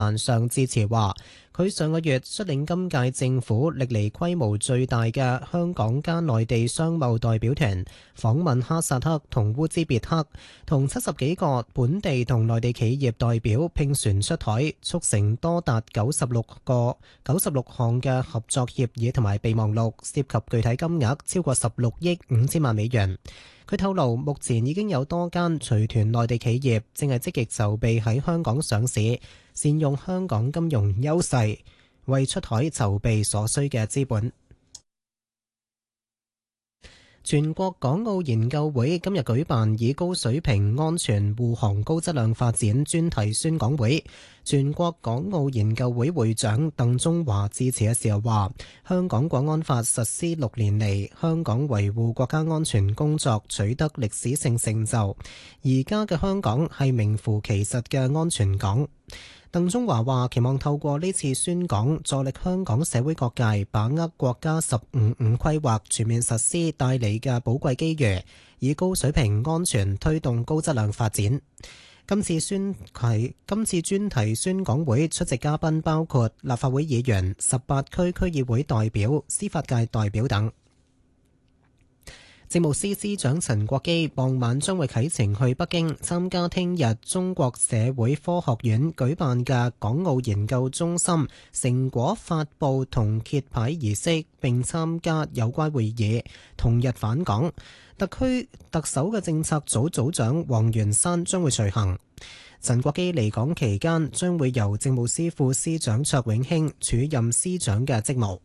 上致辭話，佢上個月率領今屆政府歷嚟規模最大嘅香港加內地商貿代表團訪問哈薩克同烏茲別克，同70幾個本地同內地企業代表拼船出海，促成多達96項嘅合作協議同埋備忘錄，涉及具體金額超過16億5千萬美元。佢透露，目前已經有多間隨團內地企業正係積極籌備喺香港上市，善用香港金融優勢，為出海籌備所需嘅資本。全國港澳研究會今日舉辦以高水平安全護航高質量發展專題宣講會。全國港澳研究會會長鄧中華致辭嘅時候話，香港國安法實施6年嚟，香港維護國家安全工作取得歷史性成就，而家嘅香港係名副其實嘅安全港。鄧中華話，期望透過呢次宣講，助力香港社會各界把握國家15規劃全面實施帶嚟嘅寶貴機遇，以高水平安全推動高質量發展。今次專題宣講會出席嘉賓包括立法會議員、18區區議會代表、司法界代表等。政務司司長陳國基傍晚將會啟程去北京參加聽日中國社會科學院舉辦嘅港澳研究中心成果發佈同揭牌儀式，並參加有關會議。同日返港，特首嘅政策組組長黃元山將會隨行。陳國基離港期間將會由政務司副司長卓永興署任司長嘅職務。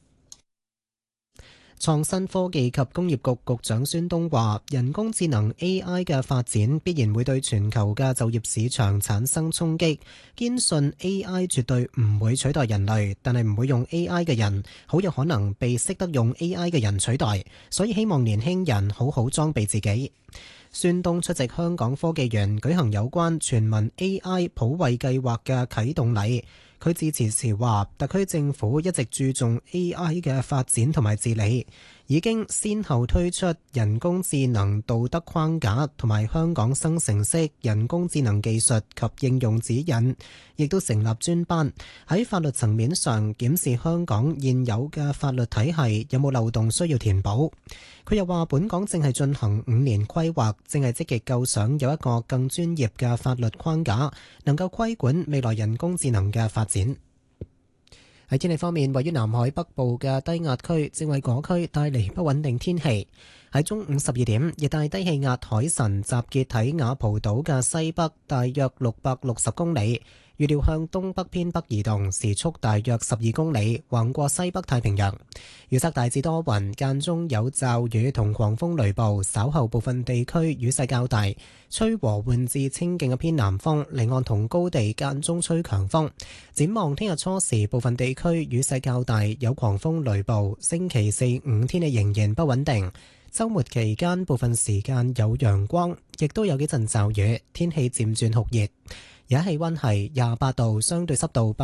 創新科技及工業局局長孫東話，人工智能 AI 嘅發展必然會對全球嘅就業市場產生衝擊，堅信 AI 絕對唔會取代人類，但係唔會用 AI 嘅人，好有可能被識得用 AI 嘅人取代，所以希望年輕人好好裝備自己。孫東出席香港科技園舉行有關全民 AI 普惠計劃嘅啟動禮。佢致辭時話，特區政府一直注重 AI 嘅發展同埋治理，已經先後推出人工智能道德框架同埋香港生成式人工智能技術及應用指引，亦都成立專班喺法律層面上檢視香港現有嘅法律體系有冇漏洞需要填補。佢又話，本港正係進行5年規劃，正係積極構想有一個更專業嘅法律框架，能夠規管未來人工智能嘅發展。喺天氣方面，位於南海北部嘅低壓區正為嗰區帶嚟不穩定天氣。喺中午12點，熱帶低氣壓海神集結喺雅蒲島嘅西北，大約660公里，預料向東北偏北移動，時速大約12公里，橫過西北太平洋。預測大致多雲，間中有驟雨同狂風雷暴，稍後部分地區雨勢較大，吹和緩至清勁嘅偏南風，離岸同高地間中吹強風。展望聽日初時，部分地區雨勢較大，有狂風雷暴。星期4、5天氣仍然不穩定。週末期間部分時間有陽光，亦都有幾陣驟雨，天氣漸轉酷熱。而家氣溫係28度，相對濕度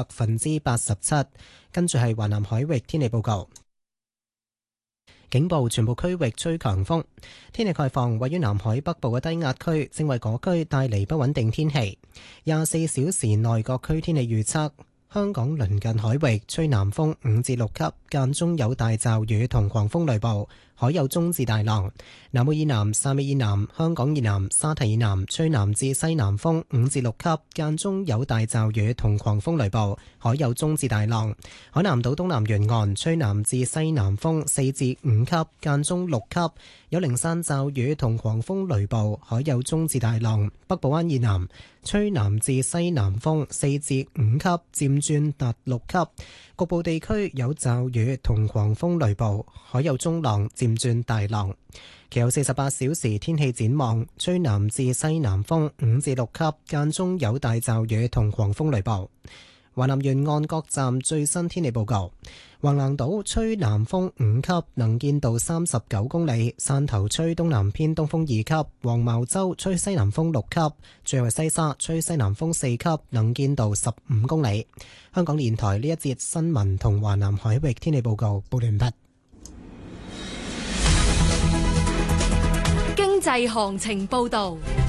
87%。跟住係華南海域天氣報告。警報，全部區域吹強風。天氣概況，位於南海北部嘅低壓區正為嗰區帶嚟不穩定天氣。24小時內各區天氣預測。香港鄰近海域吹南風5至6級，間中有大驟雨同狂風雷暴，海有中至大浪。南澳以南、汕尾以南、香港以南、沙堤以南吹南至西南風5至6級，間中有大驟雨同狂風雷暴，海有中至大浪。海南島東南沿岸吹南至西南風4至5級，間中6級，有零散驟雨同狂風雷暴，海有中至大浪。北部灣以南吹南至西南風4至5級，漸轉達6級，局部地區有驟雨同狂風雷暴，海有中浪，漸轉大浪。其後48小時天氣展望，吹南至西南風5至6級，間中有大驟雨同狂風雷暴。華南沿岸各站最新天氣報告：橫瀾島吹南風5級，能見度39公里；汕頭吹東南偏東風2級；黃茅洲吹西南風6級；最後西沙吹西南風4級，能見度15公里。香港電台呢一節新聞同華南海域天氣報告報完畢。 經濟行情報道。